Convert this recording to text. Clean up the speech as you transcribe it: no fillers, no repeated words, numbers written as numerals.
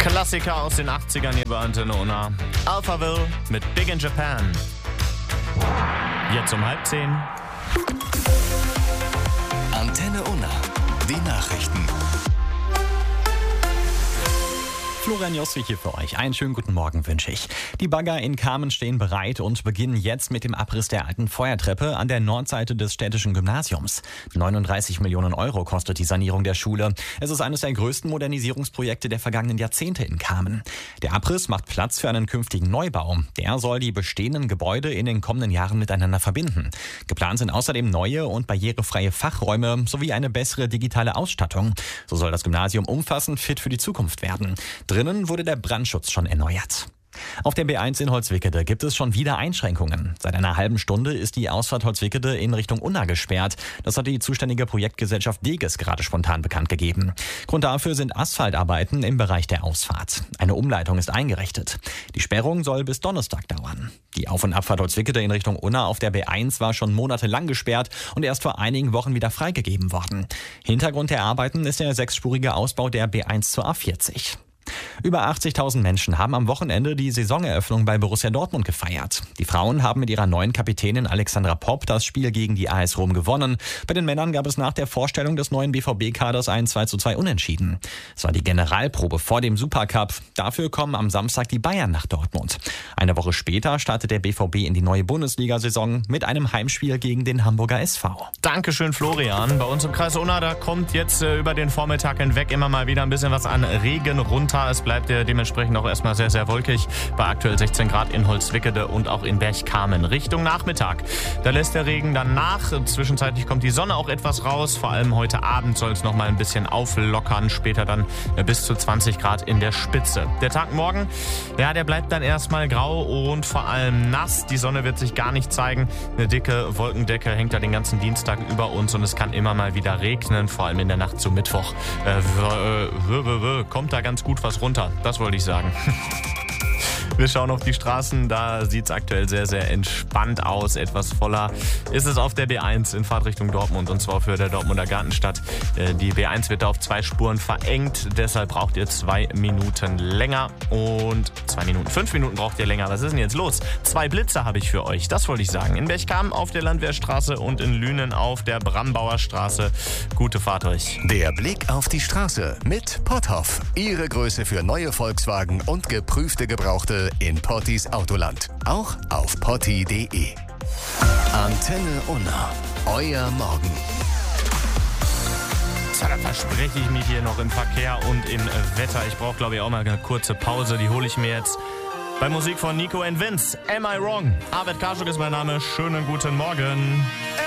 Klassiker aus den 80ern hier bei Antenne Unna. Alphaville mit Big in Japan. Jetzt um 9:30. Antenne Unna. Die Nachrichten. Florian Joswig hier für euch. Einen schönen guten Morgen wünsche ich. Die Bagger in Kamen stehen bereit und beginnen jetzt mit dem Abriss der alten Feuertreppe an der Nordseite des städtischen Gymnasiums. 39 Millionen Euro kostet die Sanierung der Schule. Es ist eines der größten Modernisierungsprojekte der vergangenen Jahrzehnte in Kamen. Der Abriss macht Platz für einen künftigen Neubau. Der soll die bestehenden Gebäude in den kommenden Jahren miteinander verbinden. Geplant sind außerdem neue und barrierefreie Fachräume sowie eine bessere digitale Ausstattung. So soll das Gymnasium umfassend fit für die Zukunft werden. Drinnen wurde der Brandschutz schon erneuert. Auf der B1 in Holzwickede gibt es schon wieder Einschränkungen. Seit einer halben Stunde ist die Ausfahrt Holzwickede in Richtung Unna gesperrt. Das hat die zuständige Projektgesellschaft Deges gerade spontan bekannt gegeben. Grund dafür sind Asphaltarbeiten im Bereich der Ausfahrt. Eine Umleitung ist eingerichtet. Die Sperrung soll bis Donnerstag dauern. Die Auf- und Abfahrt Holzwickede in Richtung Unna auf der B1 war schon monatelang gesperrt und erst vor einigen Wochen wieder freigegeben worden. Hintergrund der Arbeiten ist der sechsspurige Ausbau der B1 zur A40. Über 80.000 Menschen haben am Wochenende die Saisoneröffnung bei Borussia Dortmund gefeiert. Die Frauen haben mit ihrer neuen Kapitänin Alexandra Popp das Spiel gegen die AS Rom gewonnen. Bei den Männern gab es nach der Vorstellung des neuen BVB-Kaders ein 2:2 Unentschieden. Es war die Generalprobe vor dem Supercup. Dafür kommen am Samstag die Bayern nach Dortmund. Eine Woche später startet der BVB in die neue Bundesliga-Saison mit einem Heimspiel gegen den Hamburger SV. Dankeschön, Florian. Bei uns im Kreis Unna, da kommt jetzt über den Vormittag hinweg immer mal wieder ein bisschen was an Regen runter. Es bleibt dementsprechend auch erstmal sehr, sehr wolkig. Bei aktuell 16 Grad in Holzwickede und auch in Berchtesgaden. Richtung Nachmittag, da lässt der Regen dann nach. Zwischenzeitlich kommt die Sonne auch etwas raus. Vor allem heute Abend soll es noch mal ein bisschen auflockern. Später dann bis zu 20 Grad in der Spitze. Der Tag morgen, ja, der bleibt dann erstmal grau und vor allem nass. Die Sonne wird sich gar nicht zeigen. Eine dicke Wolkendecke hängt da den ganzen Dienstag über uns und es kann immer mal wieder regnen. Vor allem in der Nacht zum Mittwoch kommt da ganz gut was runter. Das wollte ich sagen. Wir schauen auf die Straßen, da sieht es aktuell sehr, sehr entspannt aus. Etwas voller ist es auf der B1 in Fahrtrichtung Dortmund und zwar für der Dortmunder Gartenstadt. Die B1 wird da auf 2 Spuren verengt, deshalb braucht ihr 2 Minuten länger und 5 Minuten braucht ihr länger. Was ist denn jetzt los? 2 Blitze habe ich für euch, das wollte ich sagen. In Berchtesgaden auf der Landwehrstraße und in Lünen auf der Brambauer Straße. Gute Fahrt euch. Der Blick auf die Straße mit Potthoff. Ihre Größe für neue Volkswagen und geprüfte Gebrauchte in Pottis Autoland. Auch auf potti.de. Antenne Unna. Euer Morgen. Da verspreche ich mich hier noch im Verkehr und im Wetter. Ich brauche, glaube ich, auch mal eine kurze Pause. Die hole ich mir jetzt bei Musik von Nico and Vince. Am I Wrong? Arvid Kaschuk ist mein Name. Schönen guten Morgen.